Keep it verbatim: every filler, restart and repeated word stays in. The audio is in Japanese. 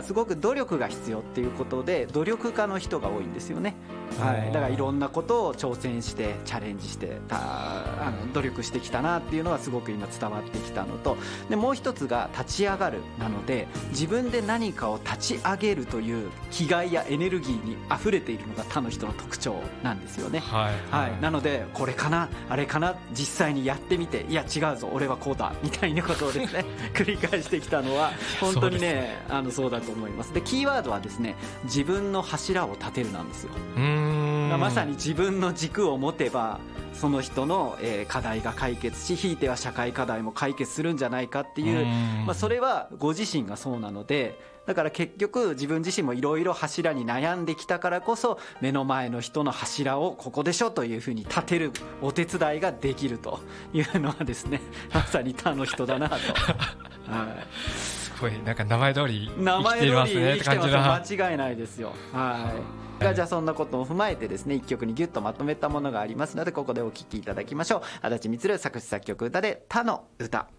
すごく努力が必要っていうことで努力家の人が多いんですよね。はい、だからいろんなことを挑戦してチャレンジしてたあの努力してきたなっていうのがすごく今伝わってきたのと、でもう一つが立ち上がるなので、自分で何かを立ち上げるという気概やエネルギーに溢れているのが他の人の特徴なんですよね。はい、はい、なのでこれかなあれかな実際にやってみて、いや違うぞ俺はこうだみたいなことをですね繰り返してきたのは本当にね、あのそうだと思います。でキーワードはですね、自分の柱を立てるなんですよ。うーん、まさに自分の軸を持てばその人の課題が解決し、ひいては社会課題も解決するんじゃないかっていう、まあ、それはご自身がそうなので、だから結局自分自身もいろいろ柱に悩んできたからこそ、目の前の人の柱をここでしょというふうに立てるお手伝いができるというのはですね、まさに他の人だなとはい、 すごいなんか名前通り生きていますねって感じな。間違いないですよ。はい、じゃあそんなことを踏まえてですね、一曲にギュッとまとめたものがありますので、ここでお聴きいただきましょう。足立みつる作詞作曲歌で他の歌。